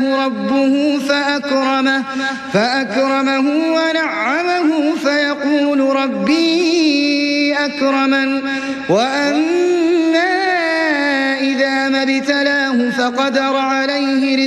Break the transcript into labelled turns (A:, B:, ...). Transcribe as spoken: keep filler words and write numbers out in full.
A: ربه فأكرمه, فأكرمه ونعمه فيقول ربي أكرمن. وأما إذا ما ابتلاه فقدر عليه